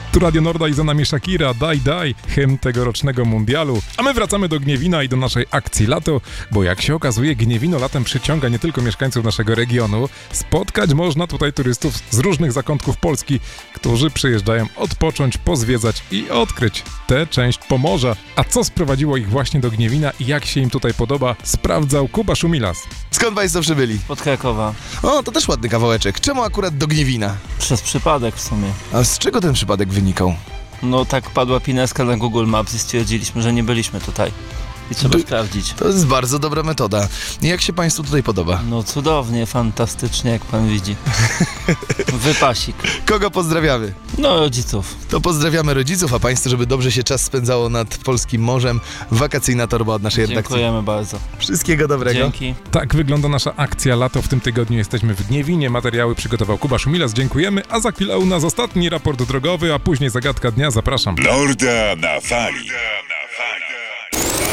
Tu Radio Norda i za nami Shakira, Daj, hymn tegorocznego mundialu. A my wracamy do Gniewina i do naszej akcji lato, bo jak się okazuje, Gniewino latem przyciąga nie tylko mieszkańców naszego regionu. Spotkać można tutaj turystów z różnych zakątków Polski, którzy przyjeżdżają odpocząć, pozwiedzać i odkryć tę część Pomorza. A co sprowadziło ich właśnie do Gniewina i jak się im tutaj podoba, sprawdzał Kuba Szumilas. Skąd państwo przybyli? Od Krakowa. O, to też ładny kawałeczek. Czemu akurat do Gniewina? Przez przypadek w sumie. A z czego ten przypadek wynikał? No tak padła pineska na Google Maps i stwierdziliśmy, że nie byliśmy tutaj. I trzeba sprawdzić. To jest bardzo dobra metoda. Jak się państwu tutaj podoba? No cudownie, fantastycznie, jak pan widzi. Wypasik. Kogo pozdrawiamy? No rodziców. To pozdrawiamy rodziców, a państwu, żeby dobrze się czas spędzało nad polskim morzem. Wakacyjna torba od naszej redakcji. Dziękujemy bardzo. Wszystkiego dobrego. Dzięki. Tak wygląda nasza akcja lato. W tym tygodniu jesteśmy w Gniewinie. Materiały przygotował Kuba Szumilas. Dziękujemy. A za chwilę u nas ostatni raport drogowy, a później zagadka dnia. Zapraszam. Norda na fali.